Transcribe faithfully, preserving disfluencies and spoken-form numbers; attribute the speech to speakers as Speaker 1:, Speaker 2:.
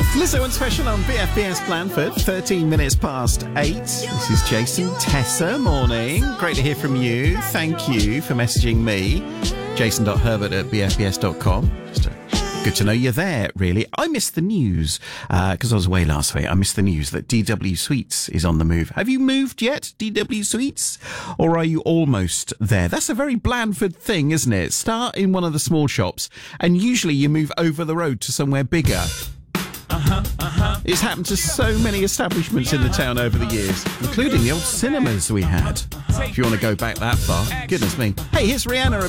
Speaker 1: Lizzo and Special on B F B S Blandford, thirteen minutes past eight. This is Jason, Tessa, morning. Great to hear from you. Thank you for messaging me. jason dot herbert at b f b s dot com. Just a Good to know you're there, really. I missed the news, because uh, I was away last week. I missed the news that D W Sweets is on the move. Have you moved yet, D W Sweets? Or are you almost there? That's a very Blandford thing, isn't it? Start in one of the small shops, and usually you move over the road to somewhere bigger. Uh-huh, uh-huh. It's happened to so many establishments in the town over the years, including the old cinemas we had. If you want to go back that far, goodness me. Hey, here's Rihanna.